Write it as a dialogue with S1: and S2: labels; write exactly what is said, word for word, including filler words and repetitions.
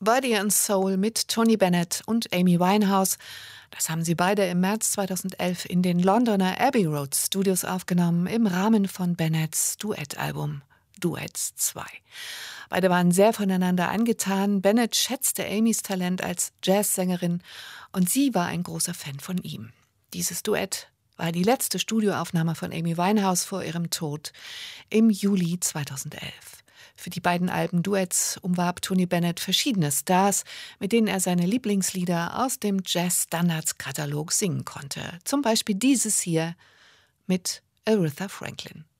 S1: Body and Soul mit Tony Bennett und Amy Winehouse. Das haben sie beide im März zweitausendelf in den Londoner Abbey Road Studios aufgenommen, im Rahmen von Bennetts Duettalbum Duets zwei. Beide waren sehr voneinander angetan. Bennett schätzte Amys Talent als Jazzsängerin und sie war ein großer Fan von ihm. Dieses Duett war die letzte Studioaufnahme von Amy Winehouse vor ihrem Tod im Juli zweitausendelf. Für die beiden Alben Duets umwarb Tony Bennett verschiedene Stars, mit denen er seine Lieblingslieder aus dem Jazz-Standards-Katalog singen konnte. Zum Beispiel dieses hier mit Aretha Franklin.